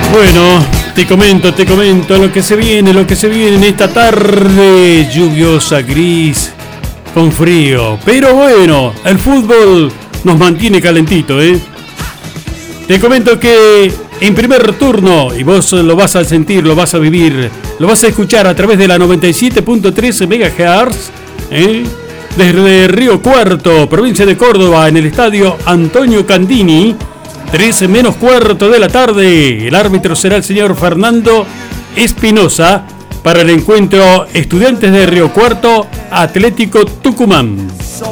Bueno, te comento lo que se viene en esta tarde lluviosa, gris, con frío. Pero bueno, el fútbol nos mantiene calentito, ¿eh? Te comento que en primer turno, y vos lo vas a sentir, lo vas a vivir, lo vas a escuchar a través de la 97.3 MHz, desde Río Cuarto, provincia de Córdoba, en el estadio Antonio Candini, 13 menos cuarto de la tarde. El árbitro será el señor Fernando Espinosa para el encuentro Estudiantes de Río Cuarto, Atlético Tucumán.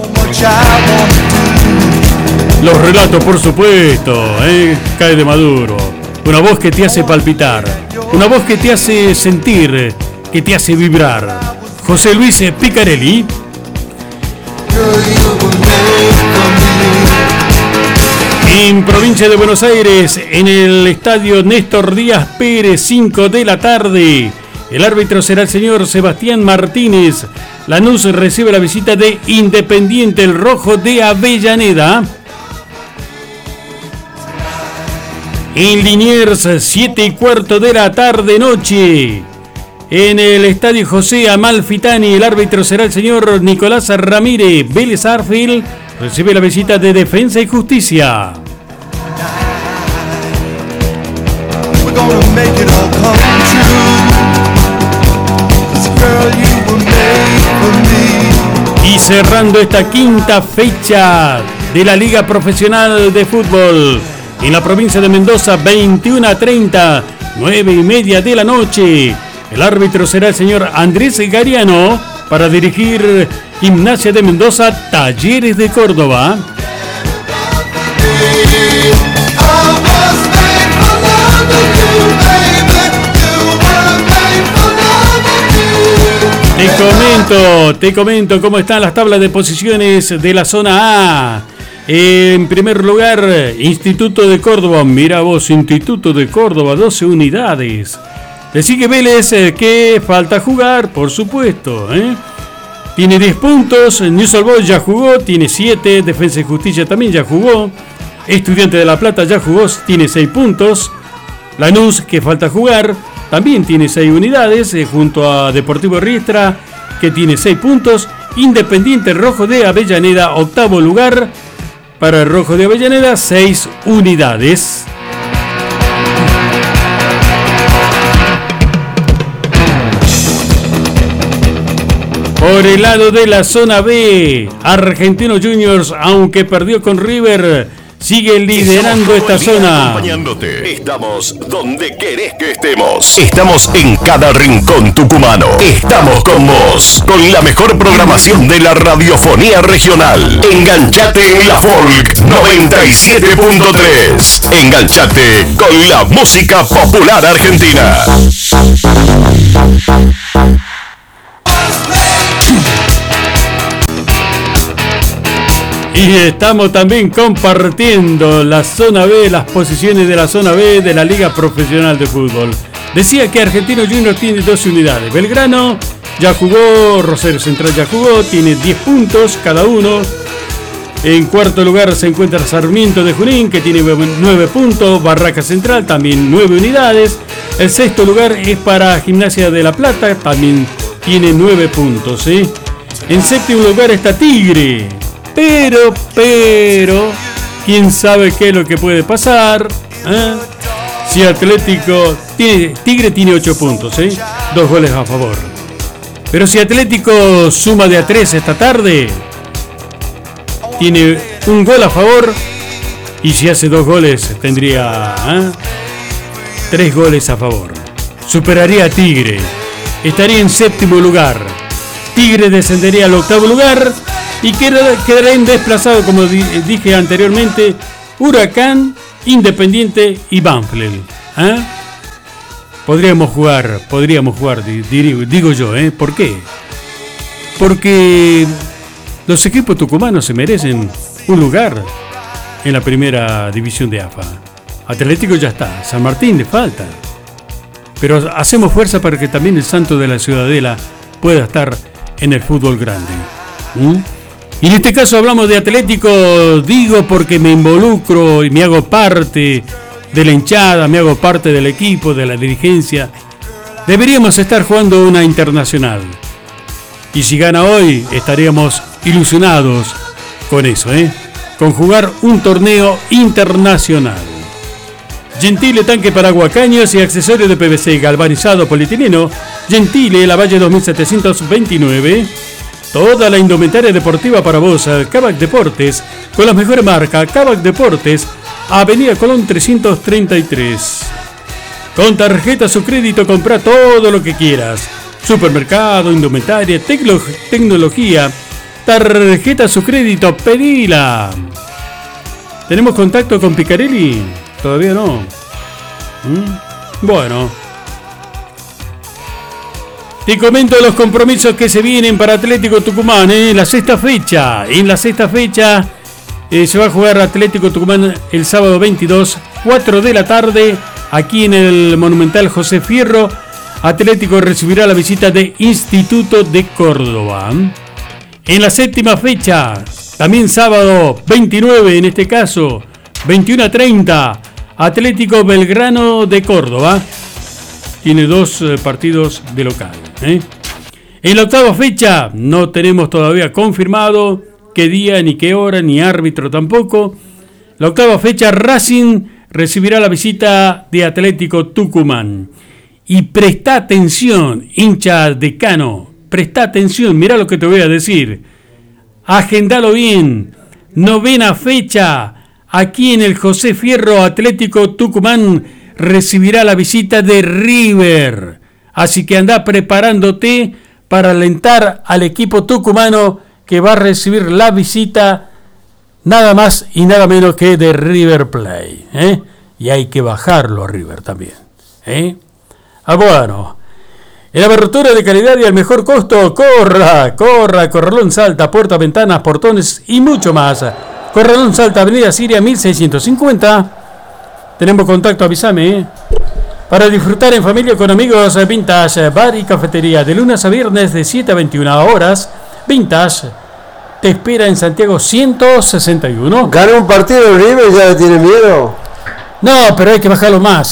Los relatos, por supuesto, cae de Maduro. Una voz que te hace palpitar, una voz que te hace sentir, que te hace vibrar. José Luis Picarelli. En provincia de Buenos Aires, en el estadio Néstor Díaz Pérez, 5 de la tarde. El árbitro será el señor Sebastián Martínez. Lanús recibe la visita de Independiente, el rojo de Avellaneda. En Liniers, 7:15 de la tarde noche. En el estadio José Amalfitani, el árbitro será el señor Nicolás Ramírez. Vélez Sarsfield recibe la visita de Defensa y Justicia. Y cerrando esta quinta fecha de la Liga Profesional de Fútbol en la provincia de Mendoza, 21:30, 9:30 de la noche. El árbitro será el señor Andrés Gariano para dirigir Gimnasia de Mendoza, Talleres de Córdoba. Te comento cómo están las tablas de posiciones de la zona A. En primer lugar, Instituto de Córdoba. Mira vos, Instituto de Córdoba, 12 unidades. Le sigue Vélez, que falta jugar, por supuesto. Tiene 10 puntos. News Old Boys ya jugó, tiene 7. Defensa y Justicia también ya jugó. Estudiante de La Plata ya jugó, tiene 6 puntos. Lanús, que falta jugar, también tiene 6 unidades, junto a Deportivo Riestra, que tiene 6 puntos. Independiente Rojo de Avellaneda, octavo lugar. Para el Rojo de Avellaneda, 6 unidades. Por el lado de la zona B, Argentinos Juniors, aunque perdió con River, sigue liderando esta zona. Acompañándote. Estamos donde querés que estemos. Estamos en cada rincón tucumano. Estamos con vos, con la mejor programación de la radiofonía regional. Enganchate en la Folk 97.3. Enganchate con la música popular argentina. Y estamos también compartiendo la zona B, las posiciones de la zona B de la Liga Profesional de Fútbol. Decía que Argentinos Juniors tiene 12 unidades. Belgrano ya jugó, Rosario Central ya jugó, tiene 10 puntos cada uno. En cuarto lugar se encuentra Sarmiento de Junín, que tiene 9 puntos. Barraca Central también 9 unidades. El sexto lugar es para Gimnasia de La Plata, también tiene 9 puntos. En séptimo lugar está Tigre. Pero, quién sabe qué es lo que puede pasar. Si Atlético Tigre tiene 8 puntos, 2 goles a favor. Pero si Atlético suma de a 3 esta tarde, tiene un gol a favor. Y si hace 2 goles, tendría 3 goles a favor. Superaría a Tigre. Estaría en séptimo lugar. Tigre descendería al octavo lugar. Y quedará en desplazado, como dije anteriormente, Huracán, Independiente y Banfield. Podríamos jugar, digo yo, ¿por qué? Porque los equipos tucumanos se merecen un lugar en la primera división de AFA. Atlético ya está, San Martín le falta. Pero hacemos fuerza para que también el Santo de la Ciudadela pueda estar en el fútbol grande. Y en este caso hablamos de Atlético, digo porque me involucro y me hago parte de la hinchada, me hago parte del equipo, de la dirigencia. Deberíamos estar jugando una internacional. Y si gana hoy, estaríamos ilusionados con eso, con jugar un torneo internacional. Gentile tanque para guacaños y accesorios de PVC galvanizado polietileno. Gentile, la Valle 2729. Toda la indumentaria deportiva para vos, Kavak Deportes, con las mejores marcas. Kavak Deportes, Avenida Colón 333. Con tarjeta su crédito, compra todo lo que quieras. Supermercado, indumentaria, tecnología. Tarjeta su crédito, pedila. ¿Tenemos contacto con Picarelli? Todavía no. Bueno. Te comento los compromisos que se vienen para Atlético Tucumán. En la sexta fecha se va a jugar Atlético Tucumán el sábado 22, 4 de la tarde, aquí en el Monumental José Fierro. Atlético recibirá la visita de Instituto de Córdoba. En la séptima fecha, también sábado 29, en este caso, 21:30, Atlético Belgrano de Córdoba. Tiene 2 partidos de local. En la octava fecha no tenemos todavía confirmado qué día, ni qué hora, ni árbitro tampoco. La octava fecha, Racing recibirá la visita de Atlético Tucumán. Y presta atención, hincha decano, presta atención, mirá lo que te voy a decir. Agendalo bien. Novena fecha, aquí en el José Fierro, Atlético Tucumán recibirá la visita de River. Así que anda preparándote para alentar al equipo tucumano que va a recibir la visita nada más y nada menos que de River Plate. Y hay que bajarlo a River también. Bueno, en la abertura de calidad y al mejor costo, Corralón Salta, puertas, ventanas, portones y mucho más. Corralón Salta, Avenida Siria 1650. Tenemos contacto, avísame. Para disfrutar en familia con amigos, Vintage Bar y Cafetería, de lunes a viernes de 7 a 21 horas. Vintage te espera en Santiago 161. ¿Ganó un partido de River y ya le tiene miedo? No, pero hay que bajarlo más,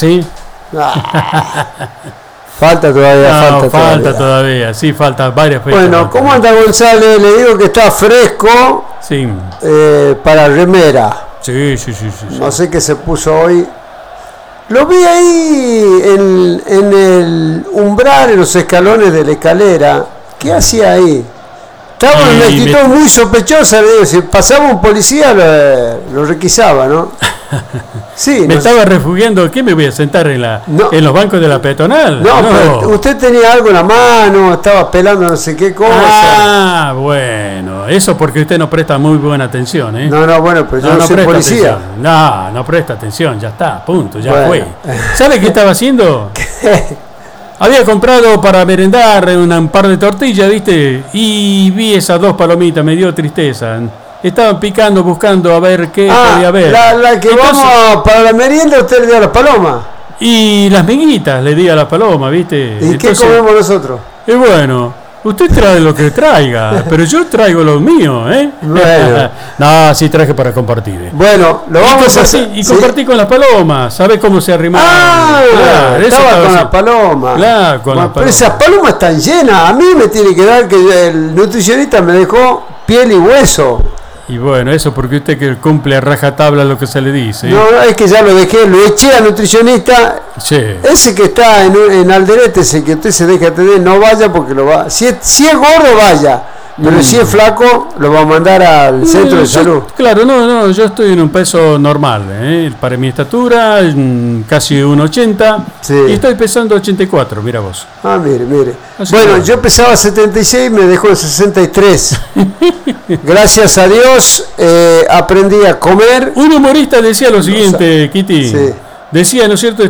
Falta todavía, falta todavía, sí, falta varias fechas. Bueno, ¿cómo anda González? Le digo que está fresco. Sí. Para remera. Sí. No sé qué se puso hoy. Lo vi ahí en el umbral, en los escalones de la escalera. ¿Qué hacía ahí? Estaba en una actitud muy sospechosa. Le digo, si pasaba un policía lo requisaba, ¿no? Sí. Me estaba refugiando. ¿Qué me voy a sentar en los bancos de la peatonal? No, pero usted tenía algo en la mano, estaba pelando no sé qué cosa. Bueno, eso porque usted no presta muy buena atención, No, bueno, pero yo no soy policía. No presta atención, ya está, punto, ya fue. ¿Sabe qué estaba haciendo? Había comprado para merendar un par de tortillas, ¿viste? Y vi esas 2 palomitas, me dio tristeza. Estaban picando, buscando a ver qué podía haber. La que entonces, vamos para la merienda, usted le dio a las palomas. Y las miguitas le di a las palomas, ¿viste? ¿Y entonces, qué comemos nosotros? Y bueno, usted trae lo que traiga, pero yo traigo lo mío, Bueno. No, sí traje para compartir. Bueno, lo vamos a hacer. Y compartí con las palomas, ¿sabes cómo se arrimaba? Estaba con las palomas. Claro, pero esas palomas están llenas. A mí me tiene que dar que el nutricionista me dejó piel y hueso. Y bueno, eso porque usted que cumple a rajatabla lo que se le dice. No, es que ya lo dejé, lo eché al nutricionista. Sí. Ese que está en Alderete, ese que usted se deja tener, no vaya porque lo va. Si es gordo, vaya. Pero si es flaco, lo va a mandar al centro de salud. Claro, no, yo estoy en un peso normal, para mi estatura, casi 1,80. Sí. Y estoy pesando 84, mira vos. Mire. Bueno, yo pesaba 76, me dejó en 63. Gracias a Dios, aprendí a comer. Un humorista decía lo siguiente, Kitty. Sí. Decía, ¿no es cierto?,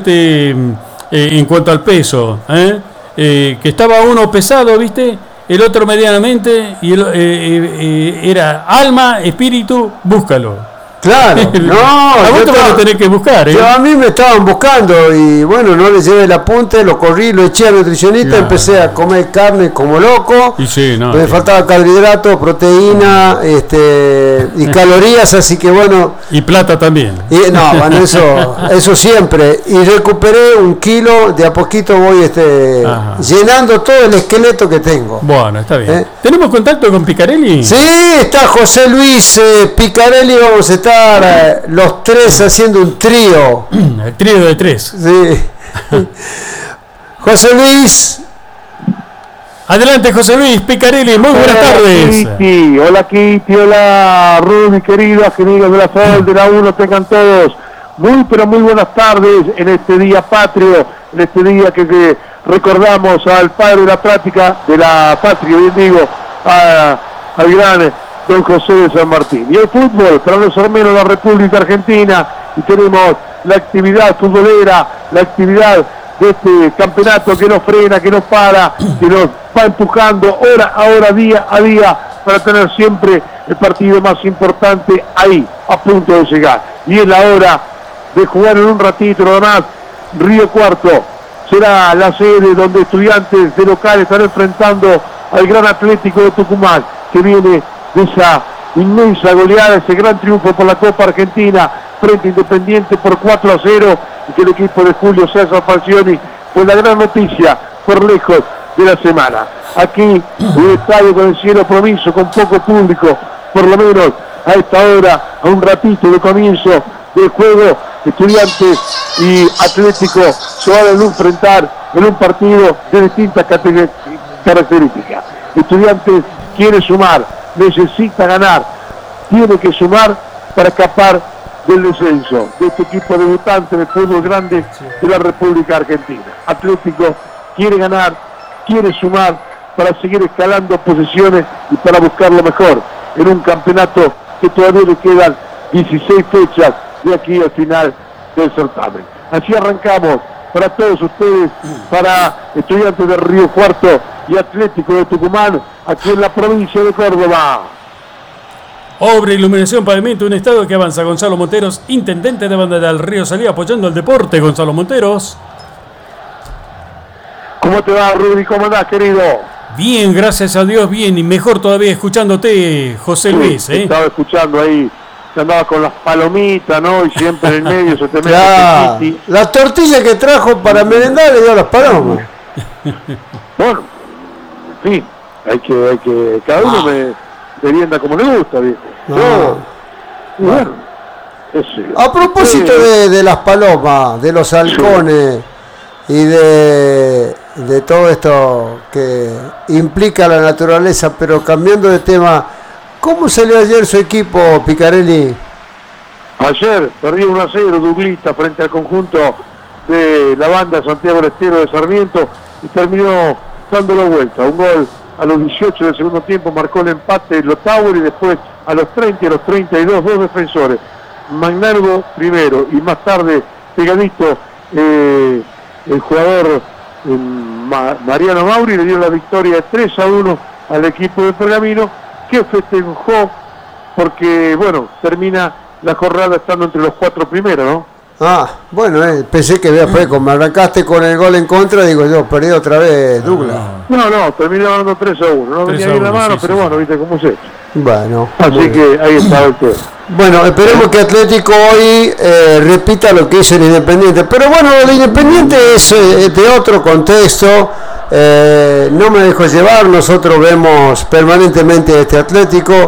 en cuanto al peso, que estaba uno pesado, ¿viste?, el otro medianamente, y era alma, espíritu, búscalo. Claro, no, a vos te van a tener que buscar, ¿eh? A mí me estaban buscando y bueno, no le llevé el apunte, lo corrí, lo eché al nutricionista, empecé a comer carne como loco, y sí, no, me faltaba carbohidratos, proteína, y calorías, así que bueno. Y plata también. Y, no, bueno, eso siempre. Y recuperé 1 kilo, de a poquito voy llenando todo el esqueleto que tengo. Bueno, está bien. ¿Tenemos contacto con Picarelli? Sí, está José Luis Picarelli, vamos a estar los tres haciendo un trío. El trío de 3. Sí. José Luis. Adelante, José Luis Picarelli, muy buenas tardes. Hola Kitty, hola Rudy, queridos amigos de la Sol, de la 1, tengan todos muy pero muy buenas tardes en este día patrio, en este día que recordamos al padre de la patria, bien digo, al gran don José de San Martín. Y el fútbol, para los hermanos de la República Argentina, y tenemos la actividad futbolera, la actividad de este campeonato que nos frena, que nos para, que nos va empujando hora a hora, día a día, para tener siempre el partido más importante ahí, a punto de llegar. Y es la hora de jugar en un ratito, nada más. Río Cuarto será la sede donde Estudiantes de local están enfrentando al gran Atlético de Tucumán, que viene de esa inmensa goleada, ese gran triunfo por la Copa Argentina frente a Independiente por 4-0, y que el equipo de Julio César Falcioni fue la gran noticia por lejos de la semana. Aquí un estadio con el cielo promiso, con poco público, por lo menos a esta hora, a un ratito de comienzo del juego. Estudiantes y Atlético se van a enfrentar en un partido de distintas características. Estudiantes quiere sumar, necesita ganar, tiene que sumar para escapar del descenso de este equipo debutante de fútbol grande de la República Argentina. Atlético quiere ganar, quiere sumar para seguir escalando posiciones y para buscar lo mejor en un campeonato que todavía le quedan 16 fechas de aquí al final del certamen. Así arrancamos para todos ustedes, para Estudiantes de Río Cuarto y Atlético de Tucumán, aquí en la provincia de Córdoba. Obra, iluminación, pavimento, un estado que avanza. Gonzalo Monteros, intendente de Banda del Río Salí, apoyando el deporte. Gonzalo Monteros. ¿Cómo te va, Rudy? ¿Cómo andás, querido? Bien, gracias a Dios, bien, y mejor todavía escuchándote, José Luis. Estaba escuchando ahí, que andaba con las palomitas, ¿no? Y siempre en el medio se te mete la tortilla que trajo para merendar le dio las palomas. Bueno, en fin, hay que cada uno merienda como le gusta, ¿viste? Bueno, a propósito de las palomas, de los halcones y de todo esto que implica la naturaleza, pero cambiando de tema, ¿cómo salió ayer su equipo, Picarelli? Ayer perdió 1-0 Duglita frente al conjunto de la banda Santiago del Estero de Sarmiento y terminó dando la vuelta. Un gol a los 18 del segundo tiempo marcó el empate Lotauer, y después a los 30 y a los 32 dos defensores, Magnardo primero y más tarde pegadito el jugador Mariano Mauri, le dio la victoria 3-1 al equipo de Pergamino, que festejó porque, bueno, termina la jornada estando entre los 4 primeros, ¿no? Bueno, pensé que después, como arrancaste con el gol en contra, digo yo, perdí otra vez Douglas. No, terminó ganando 3-1, no venía bien la mano, pero bueno, viste cómo se echa. Bueno. Así que ahí está el tema. Bueno, esperemos que Atlético hoy repita lo que hizo el Independiente. Pero bueno, el Independiente es de otro contexto. No me dejo llevar, nosotros vemos permanentemente este Atlético.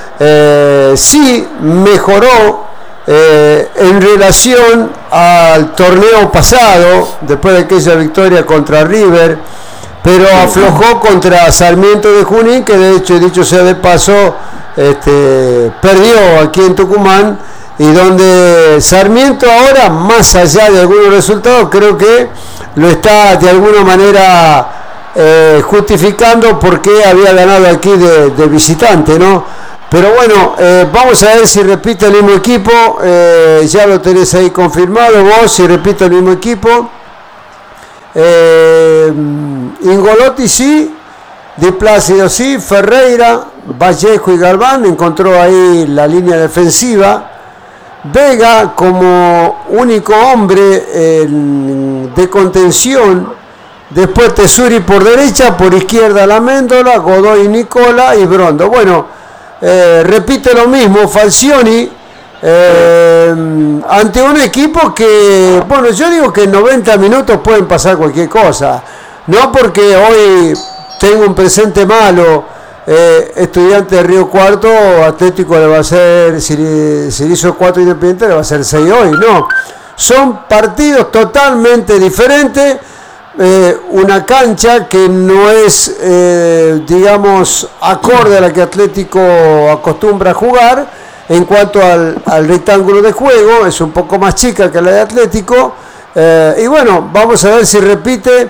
Sí mejoró en relación al torneo pasado, después de aquella victoria contra River, pero aflojó contra Sarmiento de Junín, que de hecho, dicho sea de paso, perdió aquí en Tucumán, y donde Sarmiento ahora, más allá de algunos resultados, creo que lo está de alguna manera justificando porque había ganado aquí de visitante, ¿no? Pero bueno, vamos a ver si repite el mismo equipo. Ya lo tenés ahí confirmado vos, si repite el mismo equipo. Ingolotti sí, Di Plácido sí, Ferreira, Vallejo y Galván, encontró ahí la línea defensiva. Vega como único hombre de contención, después Tesuri por derecha, por izquierda la Méndola, Godoy Nicola y Brondo. Bueno, repite lo mismo Falcioni ante un equipo que, bueno, yo digo que en 90 minutos pueden pasar cualquier cosa, no porque hoy tengo un presente malo. Estudiante de Río Cuarto, Atlético le va a hacer, si le hizo 4 Independiente, le va a hacer 6 hoy, no. Son partidos totalmente diferentes, una cancha que no es, digamos, acorde a la que Atlético acostumbra a jugar, en cuanto al rectángulo de juego, es un poco más chica que la de Atlético, y bueno, vamos a ver si repite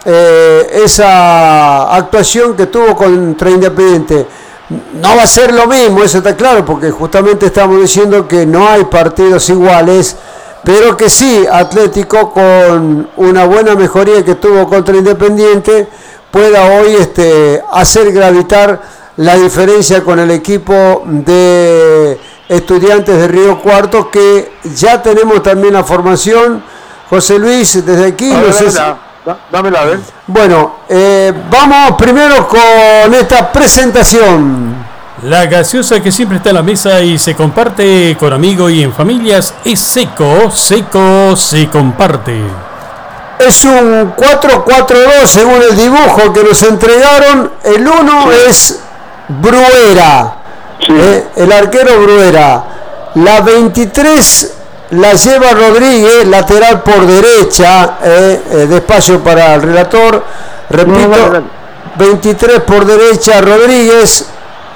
esa actuación que tuvo contra Independiente. No va a ser lo mismo, eso está claro, porque justamente estamos diciendo que no hay partidos iguales, pero que sí, Atlético con una buena mejoría que tuvo contra Independiente pueda hoy hacer gravitar la diferencia con el equipo de Estudiantes de Río Cuarto, que ya tenemos también la formación. José Luis, desde aquí no sé si... Dámela, a ver. Bueno, vamos primero con esta presentación. La gaseosa que siempre está en la mesa y se comparte con amigos y en familias es Seco se comparte. Es un 4-4-2 según el dibujo que nos entregaron. El 1 es Bruera, el arquero Bruera. La 23 la lleva Rodríguez, lateral por derecha, despacio para el relator, repito, 23 por derecha Rodríguez.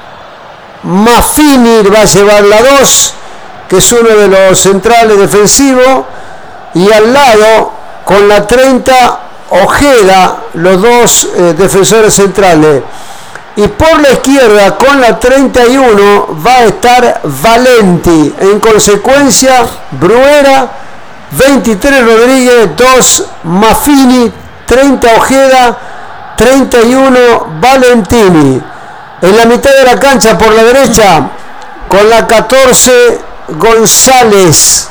Maffini va a llevar la 2, que es uno de los centrales defensivos, y al lado con la 30 Ojeda, los dos defensores centrales. Y por la izquierda con la 31 va a estar Valenti. En consecuencia, Bruera, 23 Rodríguez, 2 Maffini, 30 Ojeda, 31 Valentini. En la mitad de la cancha por la derecha, con la 14 González.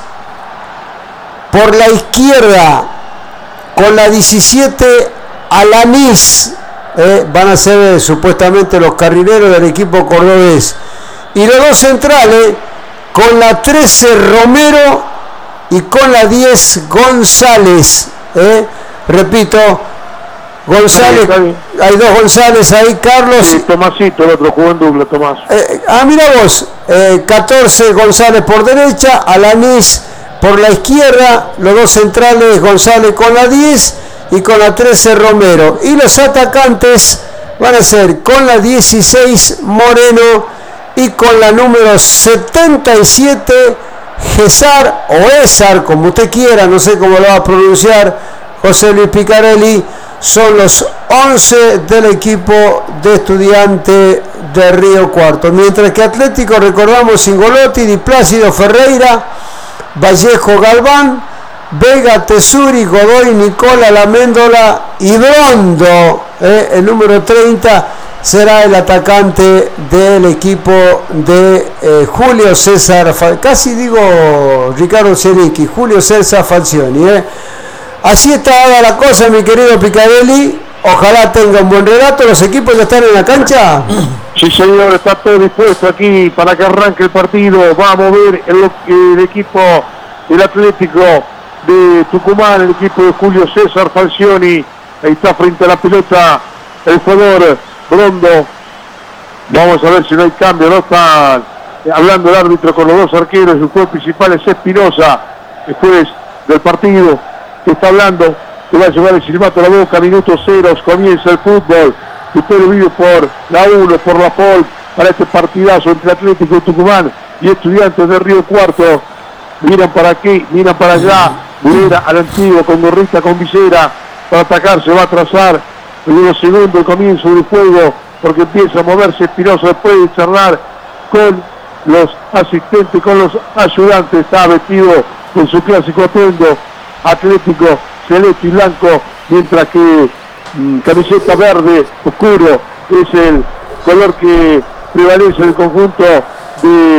Por la izquierda, con la 17 Alanís. Van a ser supuestamente los carrileros del equipo cordobés. Y los dos centrales, con la 13 Romero y con la 10 González. Repito, González, sí, hay dos González ahí, Carlos. Sí, Tomasito, el otro jugó en doble, Tomás. Mira vos, 14 González por derecha, Alanís por la izquierda, los dos centrales González con la 10 y con la 13 Romero. Y los atacantes van a ser con la 16 Moreno y con la número 77 Gesar o Esar, como usted quiera, no sé cómo lo va a pronunciar José Luis Picarelli. Son los 11 del equipo de Estudiante de Río Cuarto. Mientras que Atlético, recordamos, Singolotti, Di Plácido, Ferreira, Vallejo, Galván, Vega, Tesuri, Godoy, Nicola, La Méndola y Brondo. El número 30 será el atacante del equipo de Julio César, casi digo Ricardo Zelinski, Julio César Falcioni. Así está dada la cosa, mi querido Picarelli. Ojalá tenga un buen relato. ¿Los equipos ya están en la cancha? Sí, señor, está todo dispuesto aquí para que arranque el partido. Va a mover el equipo del Atlético de Tucumán, el equipo de Julio César Falcioni. Ahí está frente a la pelota el jugador Brondo. Vamos a ver si no hay cambio. No está hablando el árbitro con los dos arqueros. El jugador principal es Espinosa, después del partido. Que está hablando, que va a llevar el silbato a la boca. Minutos 0, comienza el fútbol. Usted lo vive por la 1, por la FOL, para este partidazo entre Atlético de Tucumán y Estudiantes de Río Cuarto. Miran para aquí, miran para allá. Burera al antiguo, con gorrita, con visera, para atacar. Se va a trazar en unos segundos el comienzo del juego, porque empieza a moverse Espinosa después de charlar con los asistentes, con los ayudantes. Está vestido con su clásico atuendo Atlético celeste y blanco, mientras que camiseta verde oscuro es el color que prevalece en el conjunto de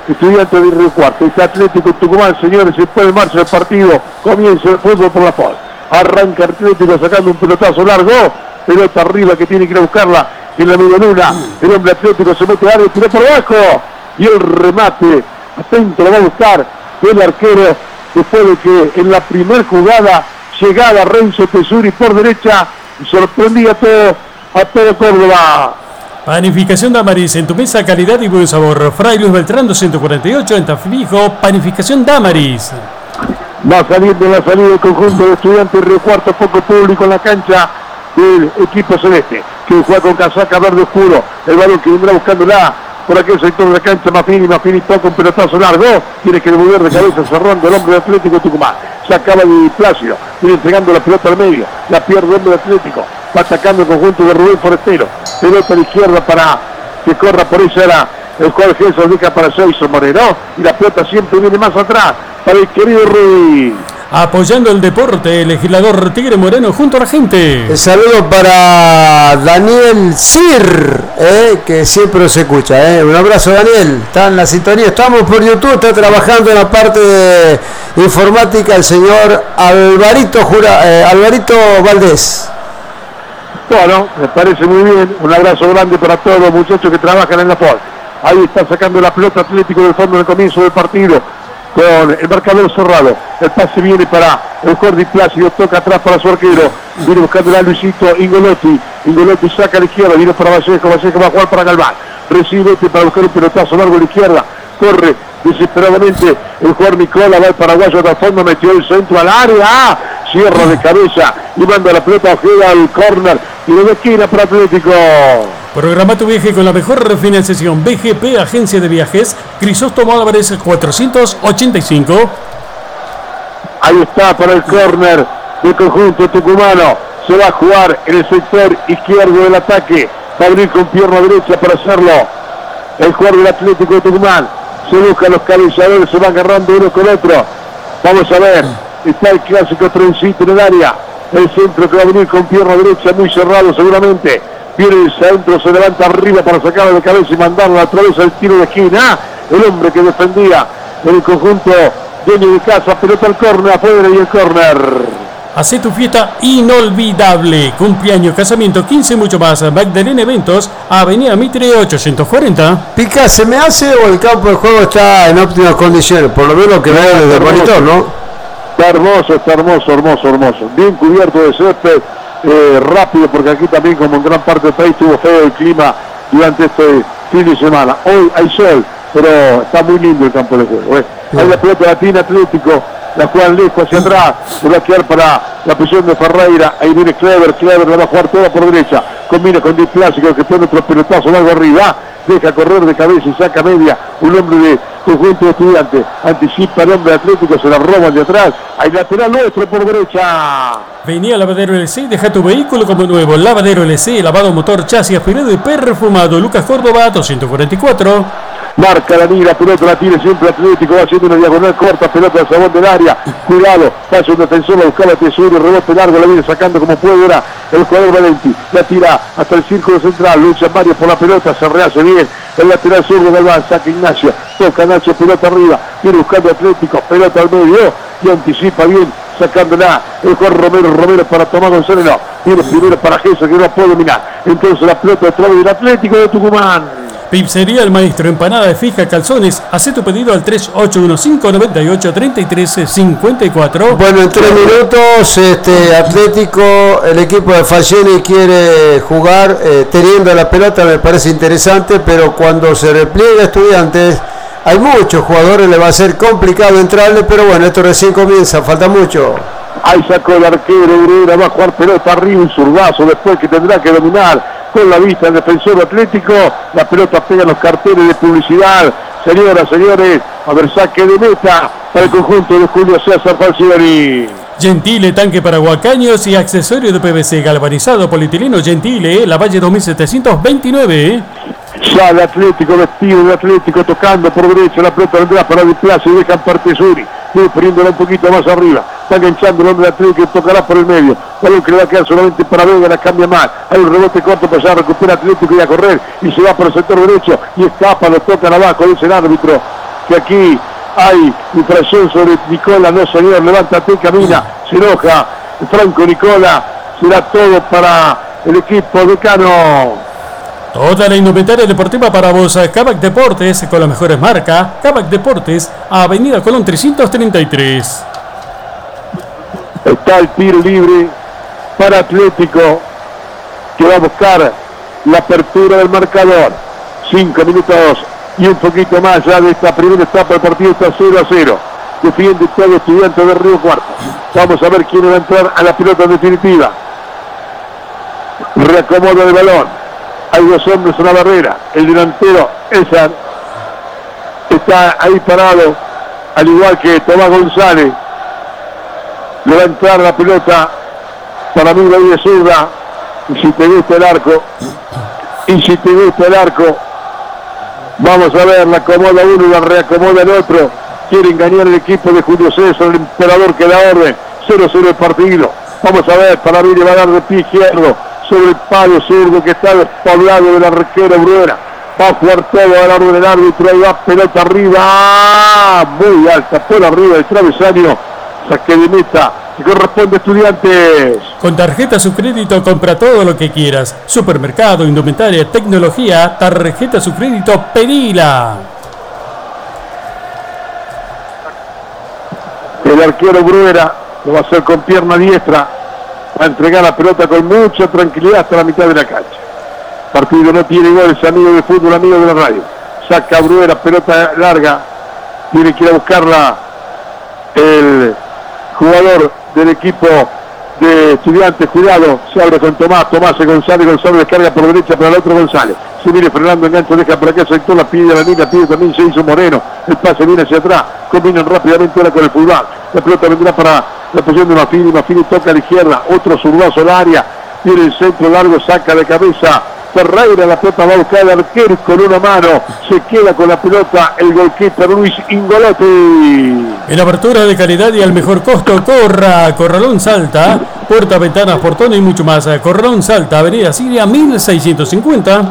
Estudiantes de Río Cuarto. Este Atlético Tucumán, señores, se puede en marcha el partido. Comienza el fútbol por la FOL. Arranca Atlético sacando un pelotazo largo. Pelota arriba que tiene que ir a buscarla en la media luna. El hombre Atlético se mete a área, tira por abajo. Y el remate, atento, lo va a buscar el arquero. Después de que en la primera jugada llegaba Renzo Tesuri por derecha y sorprendía a todo Córdoba. Panificación Damaris, en tu mesa calidad y buen sabor. Fray Luis Beltrán 248, en Tafilijo, Panificación Damaris. Va saliendo la salida del conjunto de Estudiantes Río Cuarto, poco público en la cancha del equipo celeste, que juega con casaca verde oscuro. El balón que vendrá buscándola por aquel sector de la cancha. Mafini toca un pelotazo largo, tiene que devolver de cabeza cerrando el hombre de Atlético Tucumán. Se acaba de Plácido, viene entregando la pelota al medio, la pierde el hombre de Atlético, va atacando el conjunto de Rubén Forestero. Pelota a la izquierda para que corra por ella era el jugador Gelson, deja para Jason Moreno, y la pelota siempre viene más atrás para el querido Ruiz. Apoyando el deporte, el legislador Tigre Moreno junto a la gente. El saludo para Daniel Sir, que siempre se escucha. Un abrazo, Daniel. Está en la sintonía. Estamos por YouTube. Está trabajando en la parte de informática el señor Alvarito Valdés. Bueno, me parece muy bien. Un abrazo grande para todos los muchachos que trabajan en la FOL. Ahí está sacando la pelota Atlético del fondo del comienzo del partido, con el marcador cerrado. El pase viene para el Jordi Plácido, toca atrás para su arquero, viene buscando a Luisito Ingolotti saca a la izquierda, viene para Vallejo va a jugar para Galván, recibe para buscar un pelotazo largo a la izquierda, corre desesperadamente el jugador Nicola, va el paraguayo hasta el fondo, metió el centro al área, cierra de cabeza y manda la pelota Ojeda al córner y de esquina para Atlético. Programa tu viaje con la mejor financiación. BGP, Agencia de Viajes, Crisóstomo Álvarez 485. Ahí está para el córner del conjunto tucumano. Se va a jugar en el sector izquierdo del ataque. Va a abrir con pierna derecha para hacerlo el jugador del Atlético de Tucumán. Se buscan los cabezadores, se van agarrando uno con otro. Vamos a ver. Está el clásico trencito en el área. El centro que va a venir con pierna derecha, muy cerrado seguramente. Viene el centro, se levanta arriba para sacarlo de cabeza y mandarlo a través del tiro de esquina. El hombre que defendía en el conjunto dueño de casa, pelota al córner, afuera y el córner. Hacé tu fiesta inolvidable. Cumpleaños, casamiento, 15 y mucho más. Magdalena Eventos, Avenida Mitre 840. Pica, ¿se me hace o el campo de juego está en óptimas condiciones? Por lo menos que veo desde el monitor, ¿no? Está hermoso. Bien cubierto de césped. Rápido, porque aquí también, como en gran parte del país, estuvo feo el clima durante este fin de semana. Hoy hay sol, pero está muy lindo el campo de juego. Hay la pelota latina Atlético, la juegan lejos hacia atrás, se va a quedar para la presión de Ferreira. Ahí viene Clever la va a jugar toda por derecha, combina con Di Plácido que pone otro pelotazo largo arriba, deja correr de cabeza y saca media un hombre de conjunto de Estudiantes, anticipa el hombre Atlético, se la roban de atrás, hay lateral nuestro por derecha. Venía Lavadero LC, deja tu vehículo como nuevo. Lavadero LC, lavado motor, chasis afilado y perfumado. Lucas Córdoba 244. Marca la mira, pelota la tiene siempre Atlético, va haciendo una diagonal corta, pelota al sabor del área, cuidado, pasa un defensor, la buscaba Tesoro, rebote largo, la viene sacando como puede ahora el jugador Valenti, la tira hasta el círculo central, lucha Mario por la pelota, se rehace bien, el lateral sur de Galván, saca Ignacio, toca Nacho, pelota arriba, viene buscando Atlético, pelota al medio y anticipa bien, sacándola el jugador Romero para Tomás González, no, viene primero para Jesús que no puede dominar, entonces la pelota detrás del Atlético de Tucumán. Pizzería El Maestro, empanada de fija, calzones. Hacé tu pedido al 3815-98-3354. Bueno, en 3 minutos Atlético, el equipo de Falcioni quiere jugar teniendo la pelota, me parece interesante, pero cuando se repliega Estudiantes, hay muchos jugadores, le va a ser complicado entrarle, pero bueno, esto recién comienza, falta mucho. Ahí sacó el arquero, Urera va a jugar pelota arriba, un zurdazo, después que tendrá que dominar con la vista el defensor Atlético, la pelota pega en los carteles de publicidad. Señoras, señores, a ver, saque de meta para el conjunto de Julio César Falcioni. Gentile, tanque para huacaños y accesorio de PVC galvanizado polietileno Gentile, La Valle 2729. Sale Atlético, vestido de Atlético, tocando por derecha, la pelota vendrá para Di Plácido y dejan parte Suri, poniéndola un poquito más arriba, está enganchando el hombre de Atlético, tocará por el medio, algo que le va a quedar solamente para Vega, la cambia mal, hay un rebote corto para allá, recupera Atlético y a correr, y se va por el sector derecho, y escapa, lo tocan abajo, dice el árbitro, que aquí hay infracción sobre Nicola. No señor, levántate, camina, se enoja Franco Nicola. Será todo para el equipo decano. Toda la indumentaria deportiva para vos. Kavak Deportes, con las mejores marcas. Kavak Deportes, Avenida Colón 333. Está el tiro libre para Atlético, que va a buscar la apertura del marcador. 5 minutos y un poquito más ya de esta primera etapa del partido. Está 0-0. Defiende todo Estudiante de Río Cuarto. Vamos a ver quién va a entrar a la pelota definitiva. Reacomoda el balón. Hay dos hombres en la barrera. El delantero Esan está ahí parado, al igual que Tomás González. Le va a entrar la pelota para mí de zurda. Y si te gusta el arco, vamos a ver, la acomoda uno y la reacomoda el otro. Quiere engañar el equipo de Julio César, el emperador que da orden. 0-0 el partido. Vamos a ver, para mí le va a dar de pie izquierdo sobre el palo zurdo que está despoblado del arquero Bruera. Va a jugar todo a la orden del árbitro. Ahí va, pelota arriba, muy alta, por arriba del travesaño. Saque de meta que corresponde a Estudiantes. Con tarjeta Subcrédito compra todo lo que quieras. Supermercado, indumentaria, tecnología. Tarjeta Subcrédito, pedila. El arquero Bruera lo va a hacer con pierna diestra. Va a entregar la pelota con mucha tranquilidad hasta la mitad de la cancha. Partido no tiene goles, amigo de fútbol, amigo de la radio. Saca Bruera, pelota larga. Tiene que ir a buscarla el jugador del equipo de Estudiantes. Cuidado, se abre con Tomás González descarga por derecha para el otro González. Se viene Fernando, engancho, deja por acá, sector, la pide a la línea, pide también se hizo Moreno. El pase viene hacia atrás, combinan rápidamente ahora con el fútbol. La pelota vendrá para la posición de Mafini toca a la izquierda, otro zurdazo al área, tiene el centro largo, saca de cabeza Ferreira, la pelota va a buscar al arquero con una mano, se queda con la pelota el golkeeper Luis Ingolotti. En apertura de calidad y al mejor costo, Corralón Salta, puerta, ventanas, portón y mucho más. Corralón Salta, Avenida Siria 1650.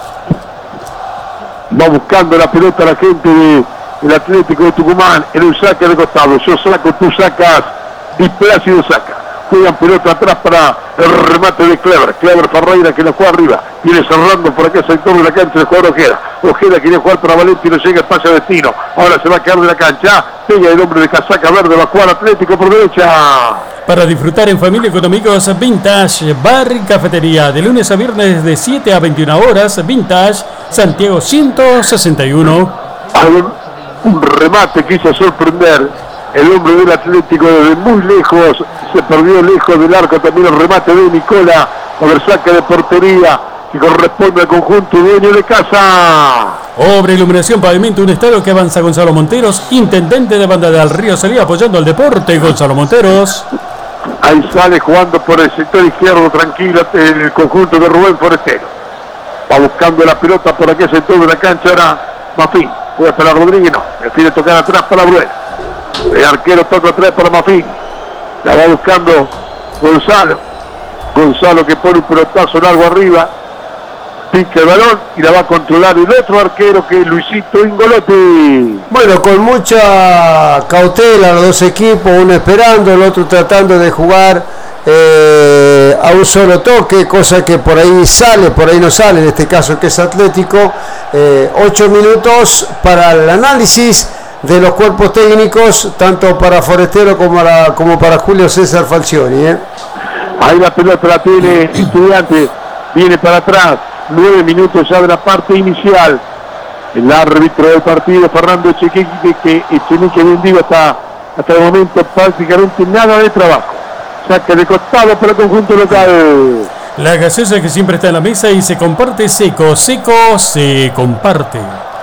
Va buscando la pelota la gente del Atlético de Tucumán en el saque de costado. Yo saco, tú sacas, y Plácido saca. Juegan pelota atrás para el remate de Clever Ferreira, que la juega arriba, viene cerrando por acá el sector de la cancha del jugador Ojeda quería jugar para Valenti, no llega el pase a destino, ahora se va a caer de la cancha, pega el hombre de casaca verde, va a jugar Atlético por derecha. Para disfrutar en familia con amigos, Vintage Bar y Cafetería, de lunes a viernes de 7 a 21 horas, Vintage, Santiago 161. Un remate quiso sorprender el hombre del Atlético desde muy lejos, se perdió lejos del arco también el remate de Nicola, a ver, saque de portería que corresponde al conjunto dueño de casa. Obra, iluminación, pavimento, un estadio que avanza Gonzalo Monteros, intendente de Banda del Río, salía apoyando al deporte, Gonzalo Monteros. Ahí sale jugando por el sector izquierdo tranquilo el conjunto de Rubén Forestero. Va buscando la pelota por aquel sector de la cancha, ahora Mafín, puede para Rodríguez, no, prefiere tocar atrás para Bruel. El arquero toca atrás para Mafín. La va buscando Gonzalo que pone un pelotazo largo arriba. Pica el balón y la va a controlar el otro arquero que es Luisito Ingolotti. Bueno, con mucha cautela los dos equipos, uno esperando, el otro tratando de jugar a un solo toque, cosa que por ahí sale, por ahí no sale, en este caso que es Atlético. 8 minutos para el análisis de los cuerpos técnicos, tanto para Forestero como para Julio César Falcioni. Ahí la pelota la tiene Estudiante, viene para atrás, 9 minutos ya de la parte inicial. El árbitro del partido, Fernando Echenique, que vendido hasta el momento prácticamente nada de trabajo. Saque de costado para el conjunto local. La gaseosa que siempre está en la mesa y se comparte seco se comparte.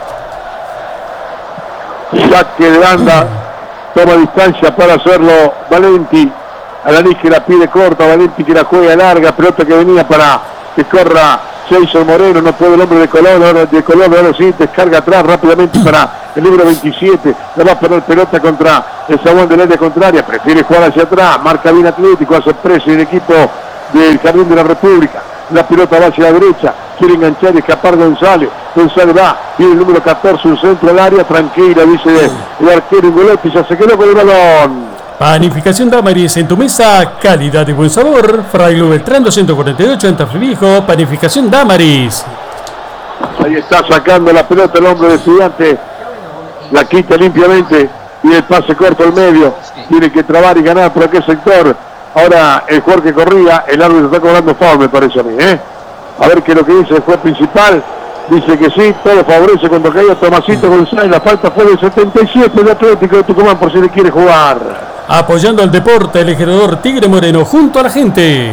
Saque de banda, toma distancia para hacerlo Valenti. Alanis que la pide corta, Valenti que la juega larga, pelota que venía para que corra Jason Moreno, no puede el hombre de Colón, ahora sí, descarga atrás rápidamente para el número 27, le va a poner pelota contra el zaguán del área contraria, prefiere jugar hacia atrás, marca bien Atlético, hace preso el equipo del Jardín de la República. La pelota va hacia la derecha, quiere enganchar y escapar González va, viene el número 14, un centro al área, tranquila, dice el arquero Ingolotti, ya se quedó con el balón. Panificación Damaris en tu mesa, calidad y buen sabor. Fraile Beltrán 248 en Tafribijo, Panificación Damaris. Ahí está sacando la pelota el hombre de Estudiante, la quita limpiamente y el pase corto al medio, tiene que trabar y ganar por aquel sector. Ahora el jugador que corría, el árbitro está cobrando foul, me parece a mí, A ver qué es lo que dice el juez principal. Dice que sí, todo favorece cuando caiga Tomasito González. La falta fue del 77 de Atlético de Tucumán por si le quiere jugar. Apoyando al deporte, el legislador Tigre Moreno junto a la gente.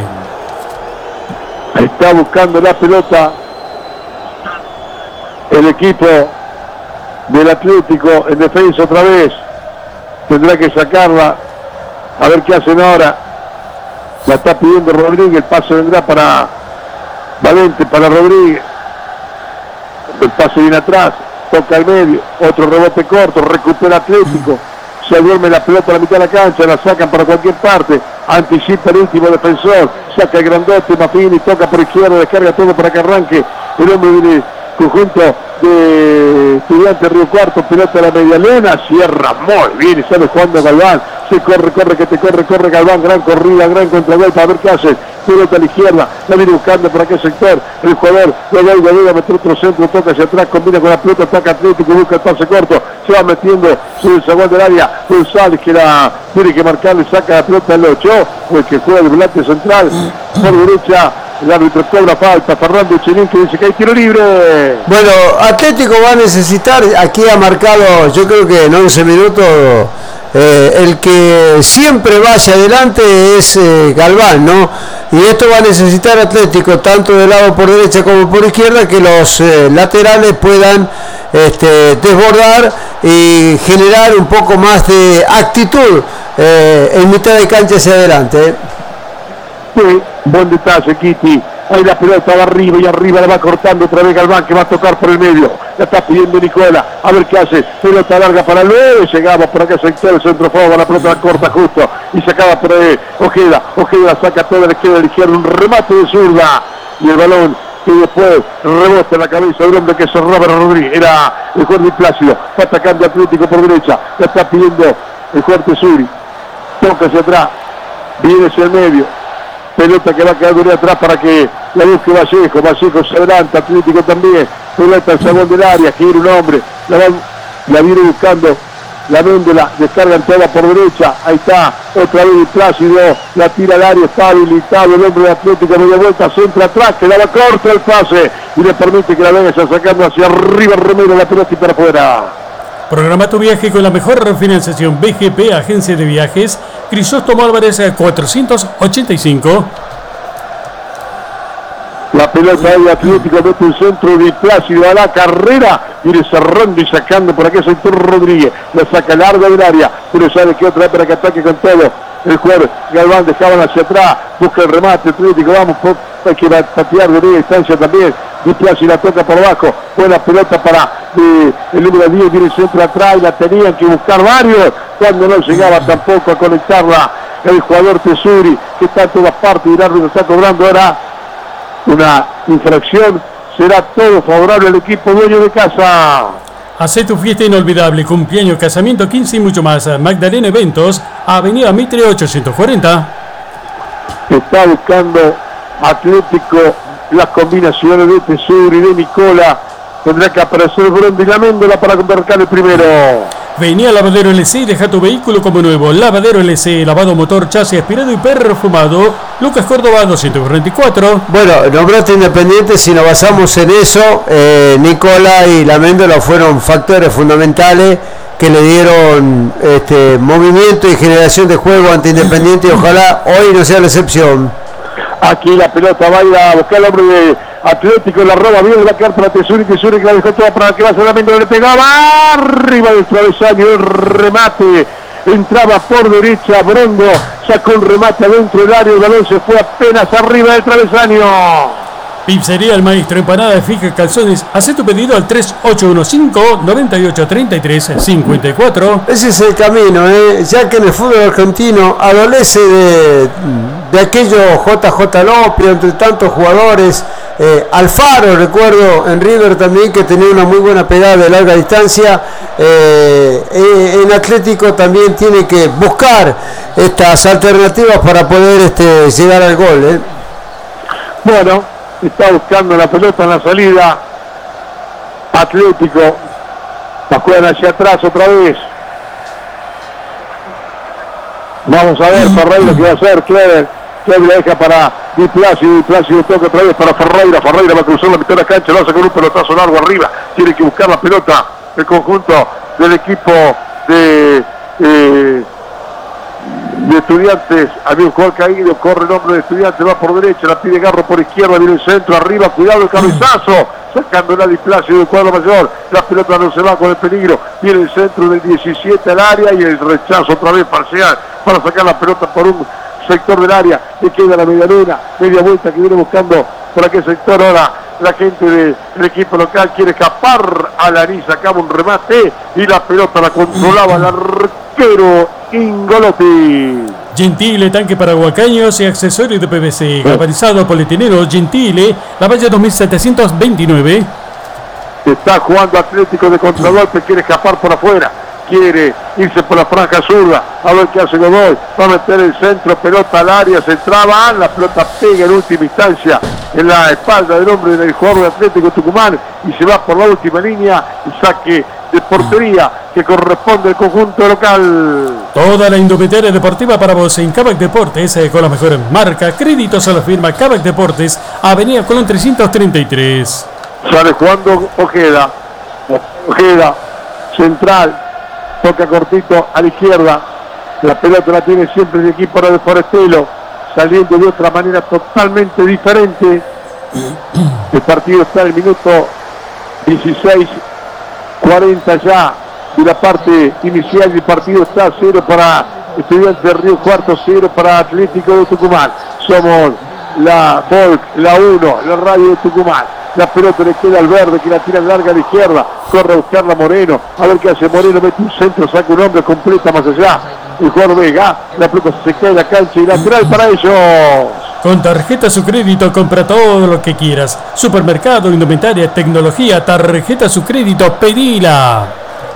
Está buscando la pelota el equipo del Atlético en defensa otra vez. Tendrá que sacarla. A ver qué hacen ahora. La está pidiendo Rodríguez. El pase vendrá para Valente, para Rodríguez. El pase viene atrás, toca al medio, otro rebote corto, recupera Atlético, se duerme la pelota a la mitad de la cancha, la sacan para cualquier parte, anticipa el último defensor, saca el grandote, Mafini, toca por izquierda, descarga todo para que arranque el hombre del conjunto de Estudiantes Río Cuarto, pelota a la media luna, cierra muy bien, y sale jugando Galván, se corre, que te corre Galván, gran corrida, gran contragolpe, a ver qué hace. Pelota a la izquierda, la viene buscando por aquel sector, el jugador de meter otro centro, toca hacia atrás, combina con la pelota, ataca Atlético, busca el pase corto, se va metiendo sobre el zaguán del área, González que la tiene que marcarle, saca la pelota al 8, o el que juega de volante central, por derecha, el árbitro cobra falta, Fernando Uchelín que dice que hay tiro libre. Bueno, Atlético va a necesitar, aquí ha marcado, yo creo que en 11 minutos, el que siempre vaya adelante es Galván, ¿no? Y esto va a necesitar Atlético, tanto del lado por derecha como por izquierda, que los laterales puedan desbordar y generar un poco más de actitud en mitad de cancha hacia adelante. Sí, buen detalle, Kitty. Ahí la pelota va arriba y arriba la va cortando otra vez Galván, que va a tocar por el medio. La está pidiendo Nicola. A ver qué hace. Pelota larga para el 9. Llegaba por acá sector el centro fuego. La pelota la corta justo. Y sacaba por ahí Ojeda. Ojeda saca toda la izquierda. Un remate de zurda. Y el balón que después rebota en la cabeza del hombre que es Robert Rodríguez. Era el jugador de Plácido. Va atacando Atlético por derecha. La está pidiendo el jugador Tesuri. Toca hacia atrás. Viene hacia el medio. Pelota que va a quedar de atrás para que la busque Vallejo se adelanta, Atlético también, pelota al salón del área, gira un hombre, la viene buscando, la Méndola, descargan toda por derecha, ahí está, otra vez Plácido, la tira al área, está habilitado el hombre de Atlético, media vuelta, centro atrás, que la va corta el pase, y le permite que la venga sacando hacia arriba Romero, la pelota y para afuera. Programa tu viaje con la mejor financiación. BGP, Agencia de Viajes, Crisóstomo Álvarez 485. La pelota de Atlético mete un centro de Plácido a la carrera, viene cerrando y sacando por aquí el sector Rodríguez, la saca larga del área, pero sabe que otra vez para que ataque con todo. El jugador Galván dejaban hacia atrás, busca el remate, Atlético, vamos, hay que patear de media distancia también. Di Plácido la toca por abajo, buena pelota para el número 10, viene el centro atrás y la tenían que buscar varios, cuando no llegaba tampoco a conectarla el jugador Tesuri, que está en todas partes y el árbitro está cobrando ahora una infracción, será todo favorable al equipo dueño de casa. Hacé tu fiesta inolvidable, cumpleaños, casamiento, 15 y mucho más. Magdalena Eventos, Avenida Mitre 840. Está buscando Atlético las combinaciones de Tesuri y de Nicola. Tendrá que aparecer Brondi y la Méndola para marcar el primero. Venía Lavadero LC, deja tu vehículo como nuevo. Lavadero LC, lavado motor, chasis aspirado y perfumado. Lucas Córdoba 244. Bueno, nombraste Independiente, si nos basamos en eso, Nicola y la Méndola fueron factores fundamentales que le dieron movimiento y generación de juego ante Independiente, y ojalá hoy no sea la excepción. Aquí la pelota va a ir a buscar al hombre de Atlético, la roba bien, la carta para Tesuri que la dejó toda para que va a ser la Méndola, le pegaba arriba del travesaño, el remate entraba por derecha, Brondo sacó un remate adentro del área, el balón se fue apenas arriba del travesaño. Pizzería El Maestro, empanada fija, calzones. Haz tu pedido al 3815-9833-54. Ese es el camino, ya que en el fútbol argentino adolece de aquello JJ López, entre tantos jugadores Alfaro, recuerdo en River también, que tenía una muy buena pegada de larga distancia. En Atlético también tiene que buscar estas alternativas para poder llegar al gol. Bueno, está buscando la pelota en la salida Atlético. La juegan hacia atrás otra vez. Vamos a ver Ferreira qué va a hacer. Clever la deja para Di Plácido toca otra vez para Ferreira va a cruzar la mitad de la cancha, lo hace con un pelotazo largo arriba, tiene que buscar la pelota el conjunto del equipo de Estudiantes. Había un gol caído, corre el hombre de Estudiantes, va por derecha, la pide Garro por izquierda, viene el centro, arriba, cuidado el cabezazo, sacando la Di Plácido del cuadro mayor, la pelota no se va con el peligro, viene el centro del 17 al área y el rechazo otra vez parcial para sacar la pelota por un sector del área, le queda la media luna, media vuelta que viene buscando por aquel sector. Ahora la gente del equipo local quiere escapar a Laní, sacaba un remate y la pelota la controlaba el arquero Ingolotti. Gentile, tanque para huacaños y accesorios de PVC, galvanizado polietileno Gentile, la valla 2729. Está jugando Atlético de contragolpe, quiere escapar por afuera, quiere irse por la franja zurda, a ver qué hace Godoy, va a meter el centro, pelota al área, se traba, la pelota pega en última instancia en la espalda del hombre del jugador de Atlético Tucumán y se va por la última línea y saque de portería que corresponde al conjunto local. Toda la indumentaria deportiva para vos en Kavak Deportes, con las mejores marcas, créditos a la firma Kavak Deportes, Avenida Colón 333. Sale jugando Ojeda, central, toca cortito a la izquierda, la pelota la tiene siempre el equipo de Forestelo, saliendo de otra manera totalmente diferente. El partido está en el minuto 16:40 ya de la parte inicial del partido. Está 0 para Estudiantes de Río Cuarto, 0 para Atlético de Tucumán. Somos la Folk, la 1, la radio de Tucumán. La pelota le queda al verde que la tira larga a la izquierda, corre a buscarla Moreno, a ver qué hace Moreno, mete un centro, saca un hombre, completa más allá el jugador Vega, la pelota se cae en la cancha y lateral para ellos. Con tarjeta Su Crédito compra todo lo que quieras, supermercado, indumentaria, tecnología, tarjeta Su Crédito, pedila.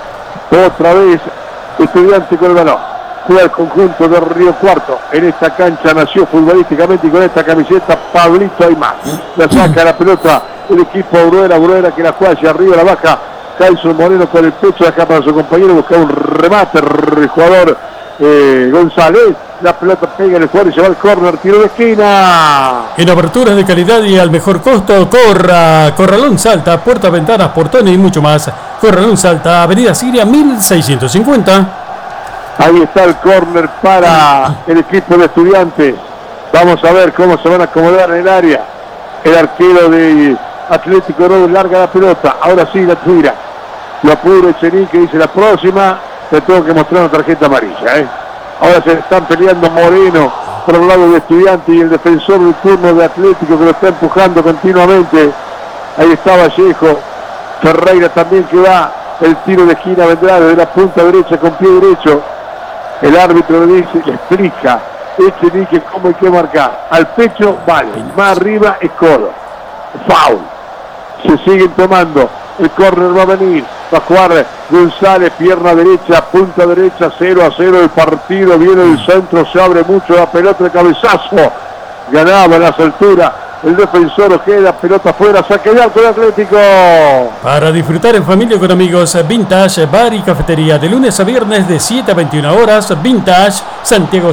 Otra vez Estudiante con el balón, juega el conjunto de Río Cuarto, en esta cancha nació futbolísticamente y con esta camiseta Pablito Aymar, la saca la pelota el equipo Bruera que la juega hacia arriba, la baja Calcio Moreno con el pecho, acá para su compañero, busca un remate, el jugador González, la pelota pega en el jugador y se va al córner, tiro de esquina. En aberturas de calidad y al mejor costo, Corralón Salta, puertas, ventanas, portones y mucho más. Corralón Salta, Avenida Siria 1650. Ahí está el córner para el equipo de Estudiantes. Vamos a ver cómo se van a acomodar en el área. El arquero de Atlético Rodo larga la pelota. Ahora sí la tira. Lo apura Echenique, dice la próxima. Le tengo que mostrar una tarjeta amarilla. Ahora se están peleando Moreno por el lado de Estudiantes y el defensor del turno de Atlético que lo está empujando continuamente. Ahí está Vallejo. Ferreira también que va. El tiro de esquina vendrá desde la punta derecha con pie derecho. El árbitro le dice, le explica Echenique cómo hay que marcar. Al pecho, vale. Más arriba es codo. Foul. Se siguen tomando. El córner va a venir. Va a jugar González, pierna derecha, punta derecha, 0-0 el partido. Viene el centro, se abre mucho la pelota de cabezazo. Ganaba en las alturas. El defensor Ojeda, pelota afuera, saque de arco de Atlético. Para disfrutar en familia con amigos, Vintage Bar y Cafetería, de lunes a viernes de 7 a 21 horas. Vintage, Santiago